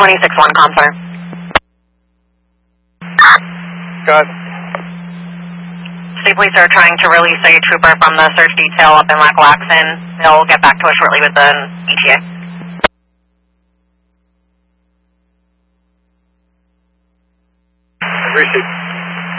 26-1, Counselor. Got. State police are trying to release a trooper from the search detail up in Lackawaxen. They'll get back to us shortly with the ETA. Appreciate it.